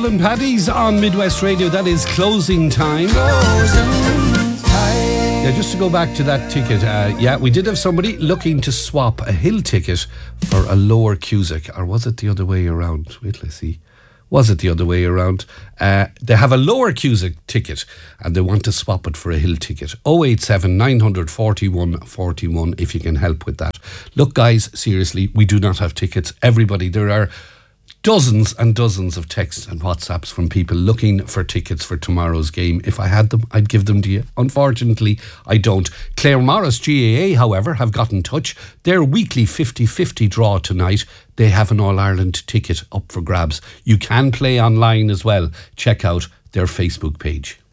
and Paddy's on Midwest Radio. That is closing time. Yeah, just to go back to that ticket, we did have somebody looking to swap a Hill ticket for a lower Cusack, or was it the other way around? Wait, let's see. Was it the other way around? They have a lower Cusack ticket and they want to swap it for a Hill ticket. 087 941 41 if you can help with that. Look, guys, seriously, we do not have tickets. Everybody, there are dozens and dozens of texts and WhatsApps from people looking for tickets for tomorrow's game. If I had them, I'd give them to you. Unfortunately, I don't. Claire Morris GAA, however, have got in touch. Their weekly 50-50 draw tonight, they have an All-Ireland ticket up for grabs. You can play online as well. Check out their Facebook page.